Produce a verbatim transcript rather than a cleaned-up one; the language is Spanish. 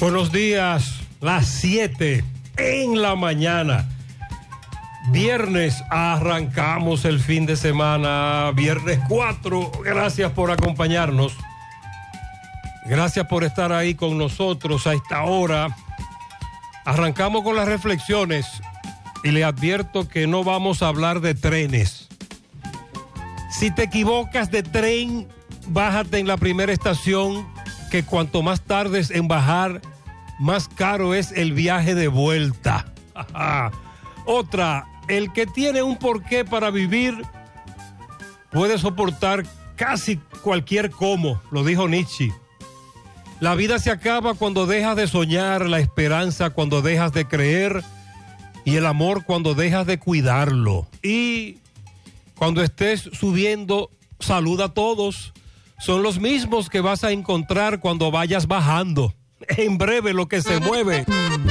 Buenos días, las siete en la mañana. Viernes, arrancamos el fin de semana, viernes cuatro. Gracias por acompañarnos. Gracias por estar ahí con nosotros a esta hora. Arrancamos con las reflexiones y le advierto que no vamos a hablar de trenes. Si te equivocas de tren, bájate en la primera estación, que cuanto más tardes en bajar, más caro es el viaje de vuelta. Otra, el que tiene un porqué para vivir puede soportar casi cualquier cómo, lo dijo Nietzsche. La vida se acaba cuando dejas de soñar, la esperanza cuando dejas de creer y el amor cuando dejas de cuidarlo. Y cuando estés subiendo, saluda a todos. Son los mismos que vas a encontrar cuando vayas bajando. En breve, lo que se mueve